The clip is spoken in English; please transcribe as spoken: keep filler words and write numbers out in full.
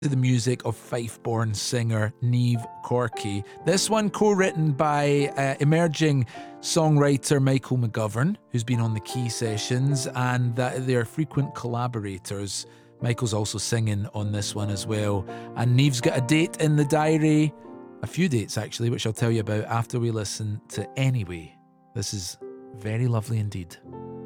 to the music of Fife-born singer Niamh Corky. This one co-written by uh, emerging songwriter Michael McGovern, who's been on the Key Sessions, and that they're frequent collaborators. Michael's also singing on this one as well. And Niamh's got a date in the diary, a few dates actually, which I'll tell you about after we listen to Anyway. This is very lovely indeed.